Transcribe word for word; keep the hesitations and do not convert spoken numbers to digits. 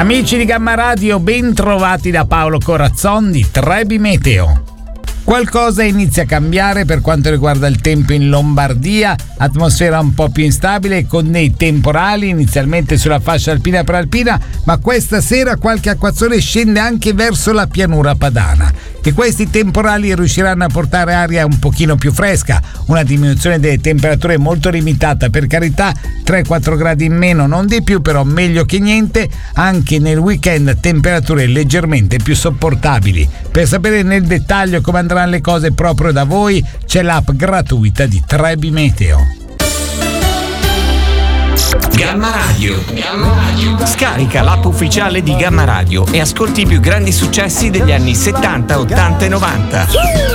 Amici di Gamma Radio, ben trovati da Paolo Corazzon di Trebi Meteo. Qualcosa inizia a cambiare per quanto riguarda il tempo in Lombardia, atmosfera un po' più instabile con dei temporali inizialmente sulla fascia alpina prealpina, ma questa sera qualche acquazzone scende anche verso la pianura padana e questi temporali riusciranno a portare aria un pochino più fresca, una diminuzione delle temperature molto limitata, per carità, tre quattro gradi in meno, non di più, però meglio che niente. Anche nel weekend temperature leggermente più sopportabili. Per sapere nel dettaglio come andranno le cose proprio da voi, c'è l'app gratuita di Trebi Meteo. Gamma Radio. Gamma Radio. Scarica l'app ufficiale di Gamma Radio e ascolti i più grandi successi degli anni settanta, ottanta e novanta.